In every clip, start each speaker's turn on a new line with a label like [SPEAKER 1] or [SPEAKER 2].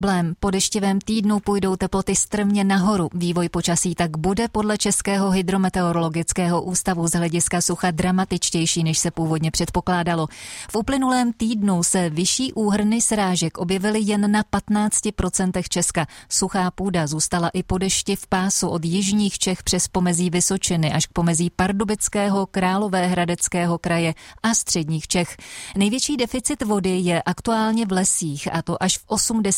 [SPEAKER 1] problém. Po deštivém týdnu půjdou teploty strmě nahoru. Vývoj počasí tak bude podle Českého hydrometeorologického ústavu z hlediska sucha dramatičtější, než se původně předpokládalo. V uplynulém týdnu se vyšší úhrny srážek objevily jen na 15% Česka. Suchá půda zůstala i po dešti v pásu od jižních Čech přes pomezí Vysočiny až k pomezí Pardubického, Královéhradeckého kraje a středních Čech. Největší deficit vody je aktuálně v lesích, a to až v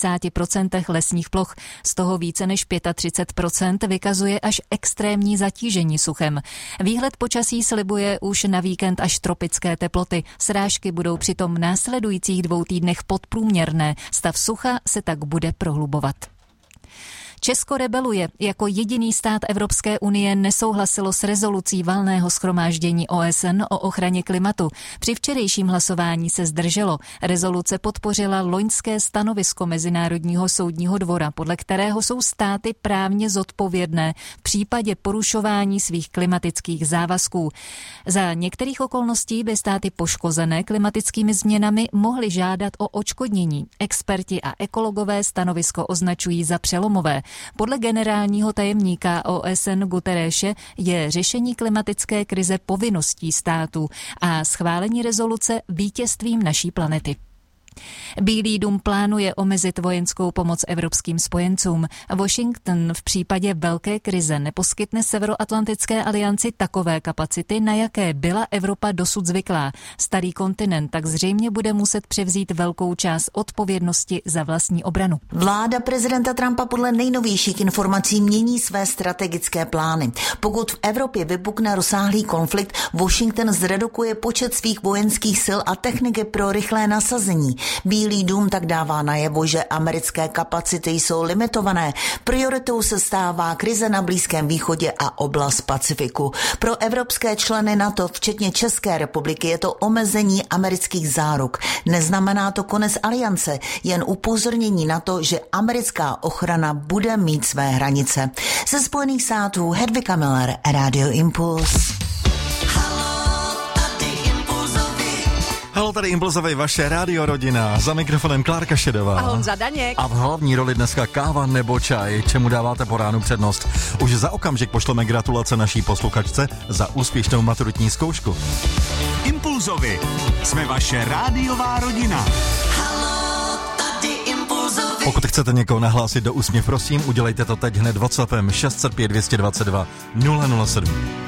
[SPEAKER 1] 80% lesních ploch. Z toho více než 35% vykazuje až extrémní zatížení suchem. Výhled počasí slibuje už na víkend až tropické teploty. Srážky budou přitom v následujících 2 týdnech podprůměrné. Stav sucha se tak bude prohlubovat. Česko rebeluje. Jako jediný stát Evropské unie nesouhlasilo s rezolucí Valného shromáždění OSN o ochraně klimatu. Při včerejším hlasování se zdrželo. Rezoluce podpořila loňské stanovisko Mezinárodního soudního dvora, podle kterého jsou státy právně zodpovědné v případě porušování svých klimatických závazků. Za některých okolností by státy poškozené klimatickými změnami mohly žádat o odškodnění. Experti a ekologové stanovisko označují za přelomové. Podle generálního tajemníka OSN Guterrese je řešení klimatické krize povinností států a schválení rezoluce vítězstvím naší planety. Bílý dům plánuje omezit vojenskou pomoc evropským spojencům. Washington v případě velké krize neposkytne Severoatlantické alianci takové kapacity, na jaké byla Evropa dosud zvyklá. Starý kontinent tak zřejmě bude muset převzít velkou část odpovědnosti za vlastní obranu.
[SPEAKER 2] Vláda prezidenta Trumpa podle nejnovějších informací mění své strategické plány. Pokud v Evropě vypukne rozsáhlý konflikt, Washington zredukuje počet svých vojenských sil a techniky pro rychlé nasazení. Bílý dům tak dává najevo, že americké kapacity jsou limitované. Prioritou se stává krize na Blízkém východě a oblast Pacifiku. Pro evropské členy NATO, včetně České republiky, je to omezení amerických záruk. Neznamená to konec aliance, jen upozornění na to, že americká ochrana bude mít své hranice. Ze Spojených států Hedvika Miller, Radio Impuls.
[SPEAKER 3] Halo, tady Impulzovej, vaše rádio rodina. Za mikrofonem Klárka Šedová.
[SPEAKER 4] A Honza Daněk.
[SPEAKER 3] A v hlavní roli dneska káva nebo čaj, čemu dáváte po ránu přednost. Už za okamžik pošleme gratulace naší posluchačce za úspěšnou maturitní zkoušku.
[SPEAKER 5] Impulzovi. Jsme vaše rádiová rodina.
[SPEAKER 6] Halo, tady Impulzovi.
[SPEAKER 3] Pokud chcete někoho nahlásit do úsměv, prosím, udělejte to teď hned WhatsAppem 605 222 007.